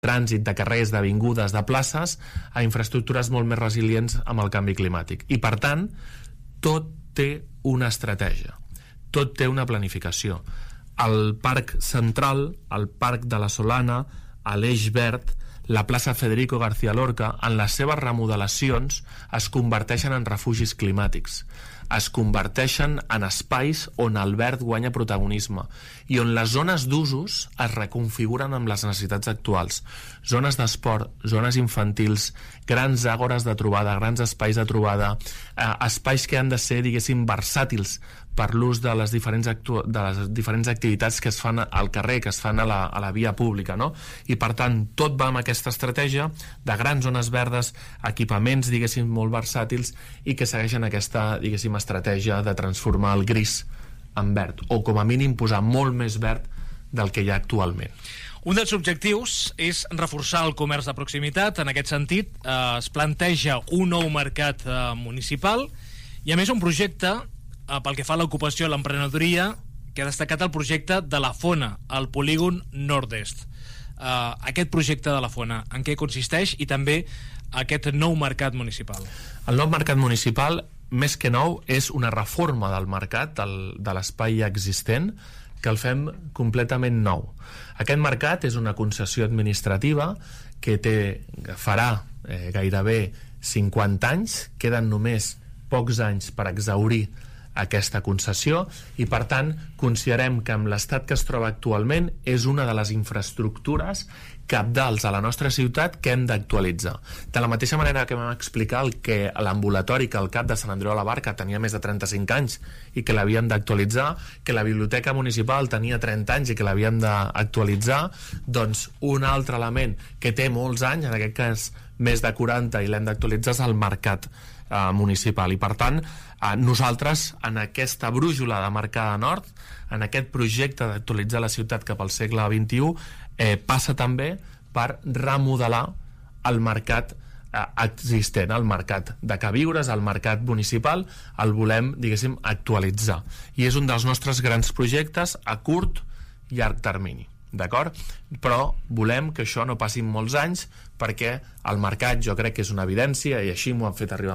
trànsit, de carrers, d'avingudes, de places, a infraestructures molt més resilients amb el canvi climàtic. I, per tant, tot té una estratègia, tot té una planificació. El Parc Central, el Parc de la Solana, l'Eix Verd, la plaça Federico García Lorca, en les seves remodelacions es converteixen en refugis climàtics, es converteixen en espais on el verd guanya protagonisme i on les zones d'usos es reconfiguren amb les necessitats actuals. Zones d'esport, zones infantils, grans àgores de trobada, grans espais de trobada, espais que han de ser, diguéssim, versàtils per l'ús de les diferents activitats que es fan al carrer, que es fan a la via pública, no? I, per tant, tot va amb aquesta estratègia de grans zones verdes, equipaments, diguéssim, molt versàtils i que segueixen aquesta, diguéssim, estratègia de transformar el gris en verd, o com a mínim posar molt més verd del que hi ha actualment. Un dels objectius és reforçar el comerç de proximitat. En aquest sentit, es planteja un nou mercat municipal i, a més, un projecte pel que fa a l'ocupació i l'emprenedoria, que ha destacat el projecte de la Fona, al polígon nord-est. Aquest projecte de la Fona, en què consisteix, i també aquest nou mercat municipal? El nou mercat municipal, més que nou, és una reforma del mercat, de l'espai existent, que el fem completament nou. Aquest mercat és una concessió administrativa que farà gairebé 50 anys, queden només pocs anys per exhaurir aquesta concessió i, per tant, considerem que amb l'estat que es troba actualment és una de les infraestructures cabdals a la nostra ciutat que hem d'actualitzar. De la mateixa manera que vam explicar que l'ambulatori, que el CAP de Sant Andreu de la Barca tenia més de 35 anys i que l'havíem d'actualitzar, que la biblioteca municipal tenia 30 anys i que l'havíem d'actualitzar, doncs un altre element que té molts anys, en aquest cas més de 40, i l'hem d'actualitzar, és el mercat municipal. I, per tant, nosaltres, en aquesta brújula de Marcada Nord, en aquest projecte d'actualitzar la ciutat cap al segle XXI, passa també per remodelar el mercat existent, el mercat de queviures, el mercat municipal, el volem, diguéssim, actualitzar. I és un dels nostres grans projectes a curt i llarg termini. D'acord? Però volem que això no passi molts anys, perquè el mercat, jo crec que és una evidència, i així m'ho han fet arribar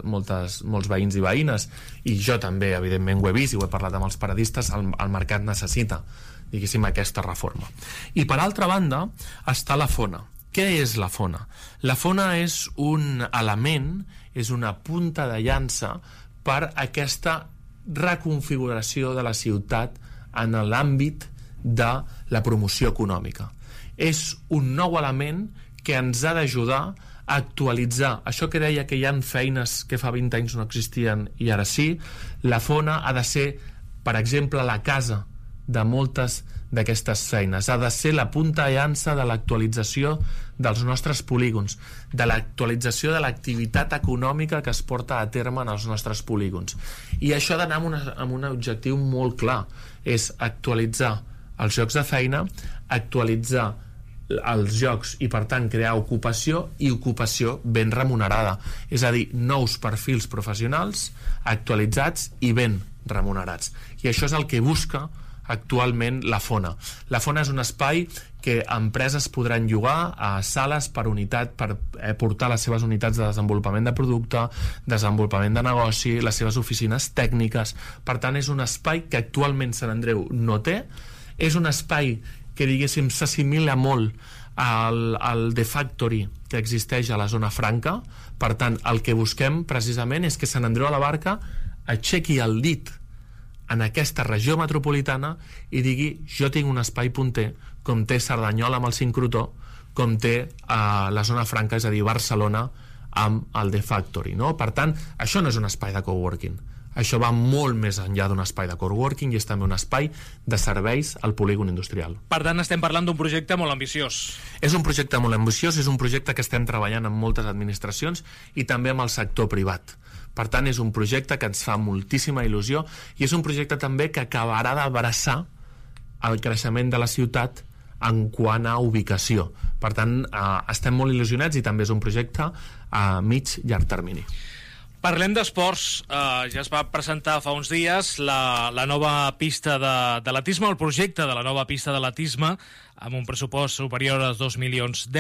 molts veïns i veïnes, i jo també, evidentment, ho he vist i ho he parlat amb els paradistes, el mercat necessita, diguéssim, aquesta reforma. I, per altra banda, està la Fona. Què és la Fona? La Fona és un element, és una punta de llança per aquesta reconfiguració de la ciutat en l'àmbit de la promoció econòmica. És un nou element que ens ha d'ajudar a actualitzar això que deia que hi ha feines que fa 20 anys no existien i ara sí. La Fona ha de ser, per exemple, la casa de moltes d'aquestes feines, ha de ser la punta de llança de l'actualització dels nostres polígons, de l'actualització de l'activitat econòmica que es porta a terme en els nostres polígons. I això ha d'anar amb un objectiu molt clar, és actualitzar els llocs de feina, actualitzar els llocs i, per tant, crear ocupació, i ocupació ben remunerada. És a dir, nous perfils professionals actualitzats i ben remunerats. I això és el que busca actualment la Fona. La Fona és un espai que empreses podran llogar a sales per unitat, per portar les seves unitats de desenvolupament de producte, desenvolupament de negoci, les seves oficines tècniques. Per tant, és un espai que actualment Sant Andreu no té. És un espai que, diguéssim, s'assimila molt al The Factory que existeix a la zona franca. Per tant, el que busquem precisament és que Sant Andreu de la Barca aixequi el dit en aquesta regió metropolitana i digui: jo tinc un espai punter, com té Cerdanyola amb el sincrotó, com té la zona franca, és a dir, Barcelona, amb el The Factory, no? Per tant, això no és un espai de coworking. Això va molt més enllà d'un espai de coworking i és també un espai de serveis al polígon industrial. Per tant, estem parlant d'un projecte molt ambiciós. És un projecte molt ambiciós, és un projecte que estem treballant amb moltes administracions i també amb el sector privat. Per tant, és un projecte que ens fa moltíssima il·lusió i és un projecte també que acabarà d'abraçar el creixement de la ciutat en quant a ubicació. Per tant, estem molt il·lusionats i també és un projecte a mig llarg termini. Parlem d'esports. Ja es va presentar fa uns dies la nova pista d'atletisme, el projecte de la nova pista d'atletisme, amb un pressupost superior als 2 milions d'euros.